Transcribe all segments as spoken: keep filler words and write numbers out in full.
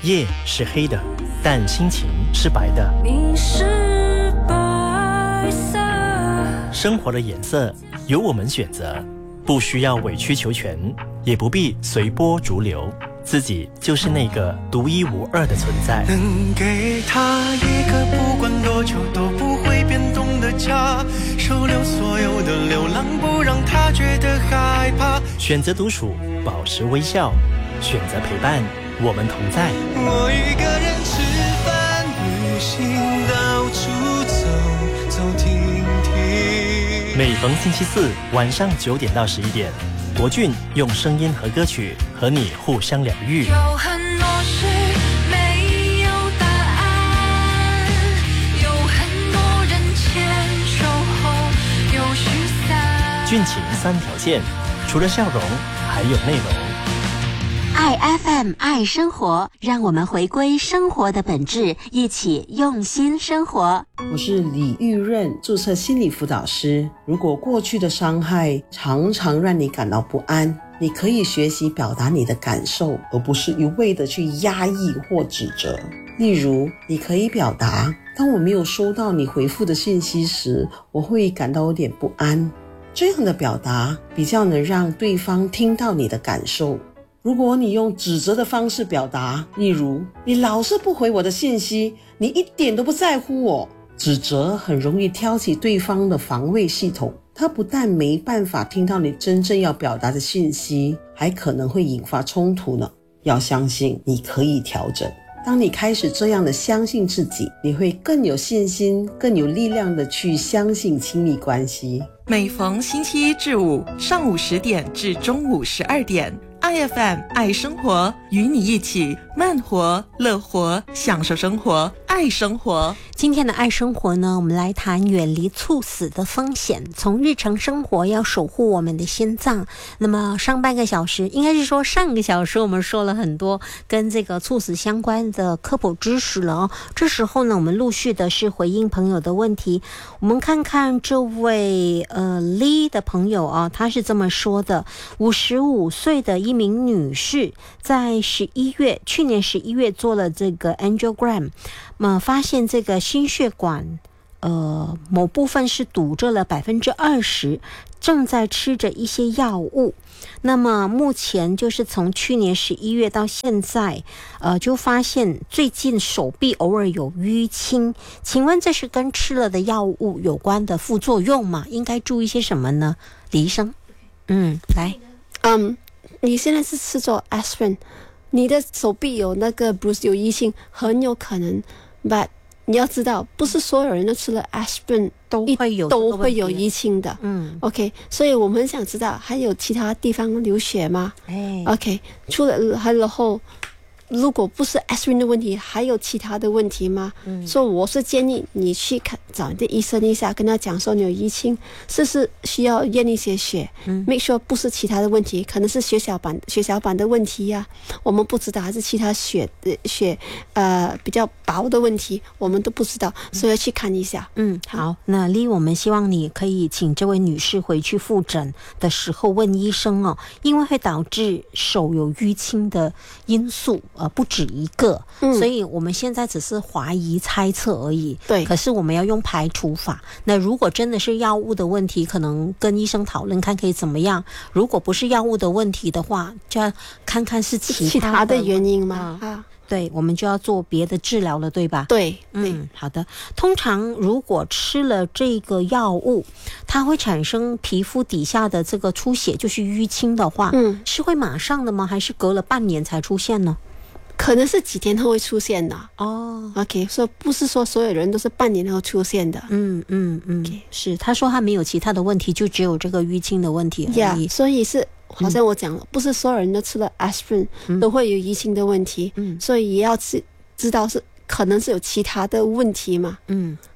夜是黑的，但心情是白的。 你是白色， 生活的颜色由我们选择，不需要委曲求全，也不必随波逐流，自己就是那个独一无二的存在。 能给他一个不管多久都不会变动的家，收留所有的流浪，不让他觉得害怕。 选择独处，保持微笑，选择陪伴，我们同在。 我一个人吃饭、旅行，到处走走停停。 每逢星期四晚上九点到十一点，国俊用声音和歌曲和你互相疗愈。 有很多事没有答案，有很多人牵手后又失散。 俊情三条线，除了笑容还有内容。 爱 F M 爱生活，让我们回归生活的本质，一起用心生活。 我是李玉润，注册心理辅导师。如果过去的伤害常常让你感到不安，你可以学习表达你的感受，而不是一味的去压抑或指责。例如，你可以表达，当我没有收到你回复的信息时，我会感到有点不安。这样的表达比较能让对方听到你的感受。如果你用指责的方式表达，例如你老是不回我的信息，你一点都不在乎我，指责很容易挑起对方的防卫系统，他不但没办法听到你真正要表达的信息，还可能会引发冲突呢。要相信你可以调整。当你开始这样的相信自己，你会更有信心，更有力量的去相信亲密关系。 每逢星期一至五上午十点至中午十二点，I F M 爱生活，与你一起慢活、乐活，享受生活，爱生活。 今天的爱生活呢，我们来谈远离猝死的风险。从日常生活要守护我们的心脏。那么上半个小时，应该是说上个小时，我们说了很多跟这个猝死相关的科普知识了哦。这时候呢，我们陆续的是回应朋友的问题。我们看看这位呃 Lee 的朋友啊，他是这么说的：五十五岁的一名女士，在十一月，去年十一月做了这个 angiogram， 那么发现这个心血管呃某部分是堵着了百分之二十，正在吃着一些药物。那么目前就是从去年十一月到现在，呃，就发现最近手臂偶尔有淤青。请问这是跟吃了的药物有关的副作用吗？应该注意些什么呢？李医生，嗯，来， 嗯，你现在是吃着 aspirin， 你的手臂有那个 bruise 有淤青，很有可能 ，but 你要知道，不是所有人都吃了 aspirin 都会有都会有淤青的。 嗯 ，OK， 所以我们很想知道还有其他地方流血吗？ 哎 ，OK， 除了还然后。如果不是 aspirin 的问题，还有其他的问题吗？嗯，所以我是建议你去看找你的医生一下，跟他讲说你有淤青，是是需要验一些血，嗯 ，make sure 不是其他的问题，可能是血小板血小板的问题呀、啊，我们不知道，还是其他血的血呃比较薄的问题，我们都不知道，所以要去看一下。 嗯，好，那丽，我们希望你可以请这位女士回去复诊的时候问医生哦，因为会导致手有淤青的因素。呃，不止一个、嗯，所以我们现在只是怀疑猜测而已。 对， 可是我们要用排除法。那如果真的是药物的问题，可能跟医生讨论看可以怎么样。如果不是药物的问题的话，就要看看是其他的其他的原因吗？ 啊。啊对，我们就要做别的治疗了，对吧？ 对， 嗯，好的。通常如果吃了这个药物，它会产生皮肤底下的这个出血，就是淤青的话，嗯，是会马上的吗？还是隔了半年才出现呢？ 可能是几天后会出现的哦。 OK， 所以不是说所有人都是半年后出现的。 嗯嗯嗯， okay. 是。他说他没有其他的问题，就只有这个淤青的问题而已。 Yeah, 所以是好像我讲了、嗯，不是所有人都吃了 aspirin、嗯、都会有淤青的问题。嗯，所以也要知知道是可能是有其他的问题嘛。 嗯，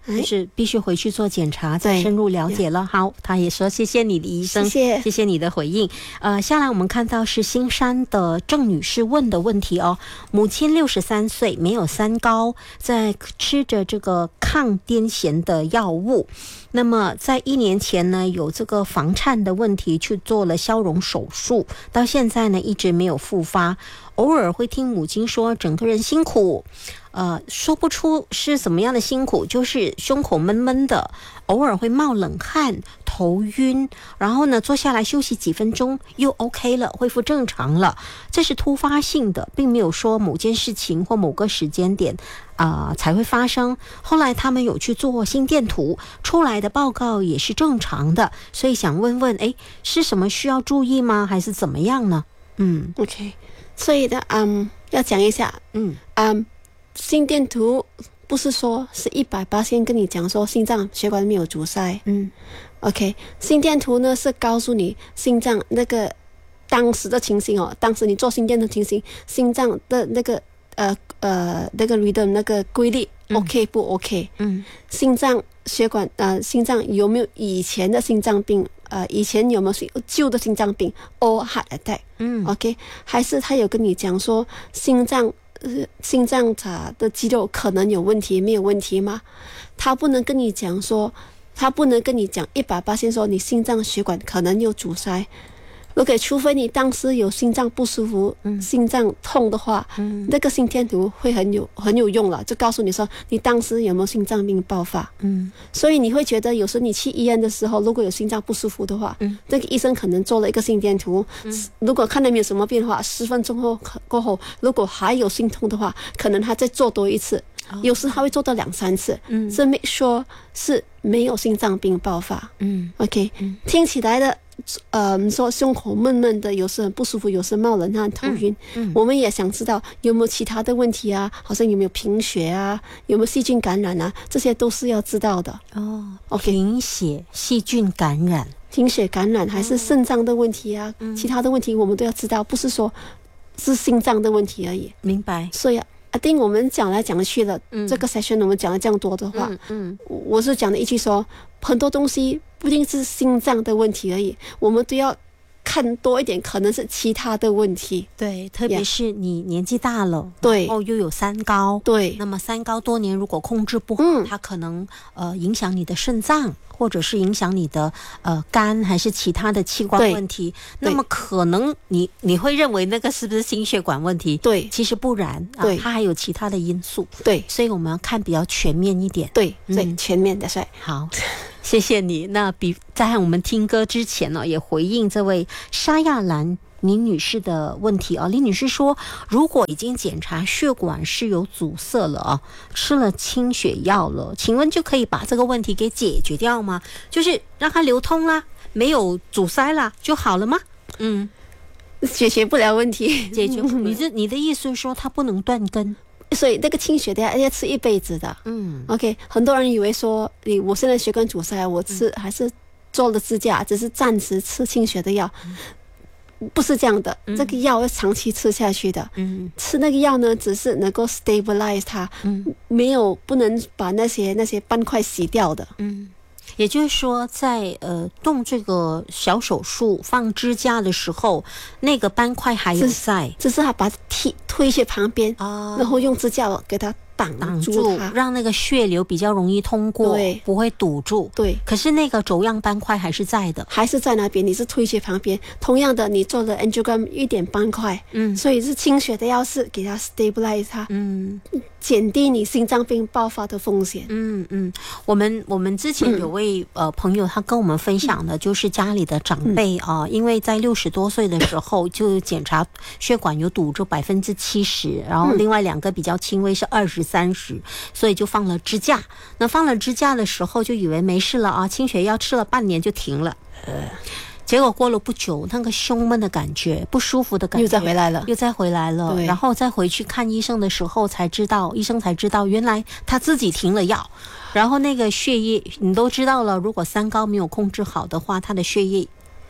就是必须回去做检查，再对深入了解了。好，他也说谢谢你的医生， 谢谢谢谢你的回应。呃，下来我们看到是新山的郑女士问的问题哦，母亲六十三岁，没有三高，在吃着这个抗癫痫的药物。那么在一年前呢，有这个房颤的问题，去做了消融手术，到现在呢一直没有复发。偶尔会听母亲说整个人辛苦，呃，说不出是什么样的辛苦，就是胸口闷闷的，偶尔会冒冷汗、头晕，然后呢坐下来休息几分钟又 OK 了，恢复正常了。这是突发性的，并没有说某件事情或某个时间点啊、呃、才会发生。后来他们有去做心电图，出来的报告也是正常的，所以想问问，哎，是什么需要注意吗？还是怎么样呢？嗯 OK， 所以呢，嗯，要讲一下， 嗯嗯，心电图不是说是一百八先跟你讲说心脏血管没有阻塞。 嗯 OK， 心电图呢是告诉你心脏那个当时的情形哦，当时你做心电的情形，心脏的那个呃呃那个 rhythm 那个规律、 嗯、 OK 不 OK？ 嗯， 心脏血管呃心脏有没有以前的心脏病？呃，以前有没有旧的心脏病 or heart attack？ 嗯 ，OK， 还是他有跟你讲说心脏呃心脏它的肌肉可能有问题，没有问题吗？他不能跟你讲说，他不能跟你讲一百八先说你心脏血管可能有阻塞。OK， 除非你当时有心脏不舒服、嗯、心脏痛的话，嗯、那个心电图会很有很有用了，就告诉你说你当时有没有心脏病爆发。嗯，所以你会觉得有时候你去医院的时候，如果有心脏不舒服的话，嗯，那个医生可能做了一个心电图，嗯、如果看到没有什么变化，十分钟后过后，如果还有心痛的话，可能他再做多一次。哦、有时他会做到两三次，嗯，是没说是没有心脏病爆发。嗯 ，OK，、嗯、听起来的。呃，说胸口闷闷的，有时很不舒服，有时冒冷汗、头晕、嗯嗯。我们也想知道有没有其他的问题啊，好像有没有贫血啊，有没有细菌感染啊，这些都是要知道的。哦 ，OK， 贫血、细菌感染、 贫血感染还是肾脏的问题啊、嗯，其他的问题我们都要知道，不是说是心脏的问题而已。 明白。 所以I think 我们讲来讲去了、嗯，这个 session 我们讲了这样多的话，嗯，嗯我是讲了一句说，很多东西不一定是心脏的问题而已，我们都要看多一点，可能是其他的问题。 对，特别是你年纪大了， 对， 然后又有三高， 对， 那么三高多年如果控制不好，嗯、它可能呃影响你的肾脏。或者是影响你的呃肝还是其他的器官问题，那么可能你你会认为那个是不是心血管问题？ 对， 其实不然， 对、 啊，它还有其他的因素。 对， 所以我们要看比较全面一点。 对，对，嗯、全面的是好。谢谢你。那比在我们听歌之前呢，也回应这位沙亚兰林女士的问题啊。林女士说，如果已经检查血管是有阻塞了啊，吃了清血药了，请问就可以把这个问题给解决掉吗？就是让它流通啦，没有阻塞啦就好了吗？嗯， 解决不了问题， 解决不了。你这你的意思是说它不能断根？ 所以那个清血的要吃一辈子的。嗯 ，OK， 很多人以为说，你我现在血管阻塞，我吃、嗯、还是做了支架，只是暂时吃清血的药。嗯，不是这样的，嗯、这个药要长期吃下去的。嗯，吃那个药呢，只是能够 stabilize 它，嗯，没有不能把那些那些斑块洗掉的。嗯， 也就是说在，呃动这个小手术放支架的时候，那个斑块还有在， 只是他把它踢推去旁边，哦，然后用支架给它挡挡住它，让那个血流比较容易通过， 对， 不会堵住。 对， 可是那个轴样斑块还是在的， 还是在那边。你是推去旁边，同样的，你做了 angiogram 一点斑块，嗯，所以是清血的药是给它 stabilize 它，嗯，减低你心脏病爆发的风险。 嗯嗯，我们我们之前有位、嗯、呃朋友，他跟我们分享的就是家里的长辈啊、嗯呃，因为在六十多岁的时候就检查血管有堵住百分之七十，然后另外两个比较轻微是二十三十，所以就放了支架。那放了支架的时候就以为没事了啊，清血药吃了半年就停了。呃结果过了不久，那个胸闷的感觉、不舒服的感觉又再回来了， 又再回来了。然后再回去看医生的时候，才知道，医生才知道，原来他自己停了药。然后那个血液，你都知道了，如果三高没有控制好的话，他的血液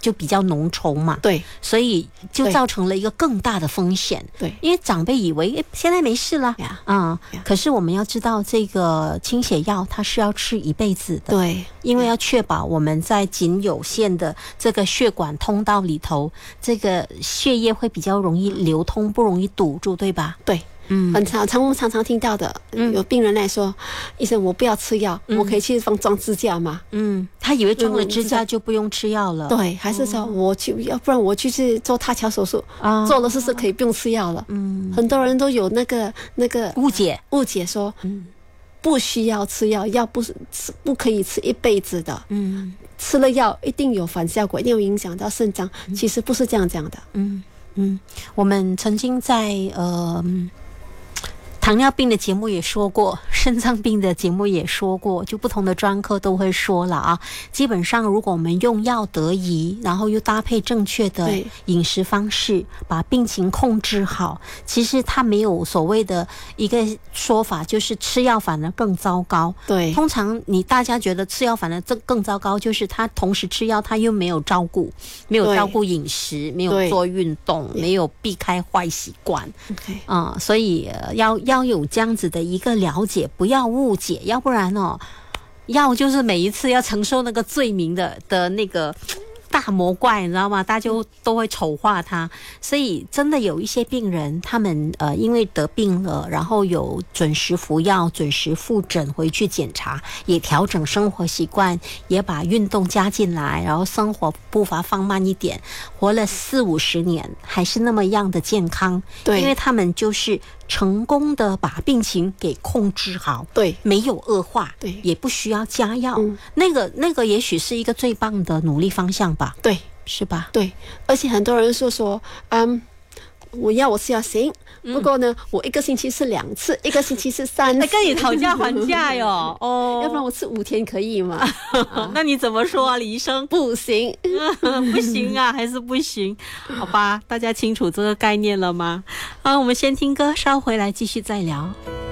就比较浓稠嘛， 对， 所以就造成了一个更大的风险。 对， 因为长辈以为诶现在没事了， 呀嗯， 呀可是我们要知道，这个清血药它是要吃一辈子的， 对， 因为要确保我们在仅有限的这个血管通道里头，这个血液会比较容易流通，不容易堵住，对吧？ 对。 嗯， 很常常我们常常听到的， 嗯有病人来说，医生我不要吃药， 嗯我可以去放装支架吗？ 嗯，他以为装了支架就不用吃药了， 对，还是说我去，要不然我去去做搭桥手术， 啊做了是不是可以不用吃药了？ 嗯， 很多人都有那个那个误解， 误解说， 嗯， 不需要吃药，药不是吃不可以吃一辈子的， 嗯吃了药一定有反效果，一定有影响到肾脏，其实不是这样讲的。 嗯嗯，我们曾经在呃。糖尿病的节目也说过，肾脏病的节目也说过，就不同的专科都会说了啊。基本上，如果我们用药得宜，然后又搭配正确的饮食方式，把病情控制好，其实它没有所谓的一个说法，就是吃药反而更糟糕。 对， 通常你大家觉得吃药反而更更糟糕，就是他同时吃药，他又没有照顾，没有照顾饮食，没有做运动，没有避开坏习惯。 OK， 啊、嗯，所以、呃、要要有这样子的一个了解，不要误解，要不然哦，药就是每一次要承受那个罪名的的那个大魔怪，你知道吗？大家就都会丑化他，所以真的有一些病人，他们呃因为得病了，然后有准时服药、准时复诊回去检查，也调整生活习惯，也把运动加进来，然后生活步伐放慢一点，活了四五十年，还是那么样的健康。 对， 因为他们就是成功的把病情给控制好， 对， 没有恶化， 对， 也不需要加药， 嗯、 那个那个也许是一个最棒的努力方向吧， 对， 是吧？ 对，而且很多人说说，嗯，我要我吃药行，不过呢，我一个星期吃两次，一个星期吃三次， 跟你讨价还价哟，哦， 要不然我吃五天可以吗？ 那你怎么说啊，李医生？ 不行， 不行啊，还是不行？好吧，大家清楚这个概念了吗？啊，我们先听歌，稍回来继续再聊。